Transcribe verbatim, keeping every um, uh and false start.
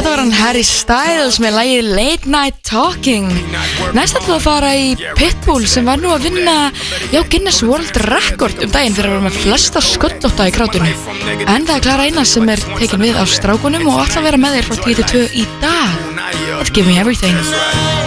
Þetta var hann Harry Styles með lagið Late Night Talking. Næst ætlum við að fara í Pitbull sem var nú að vinna já, Guinness World Record um daginn fyrir að vera með flesta sköllótta í krátinu. En það er Klara Einars sem er tekin við af strákunum og ætla að vera með þér frá tíu til tvö í dag. Let's give me everything.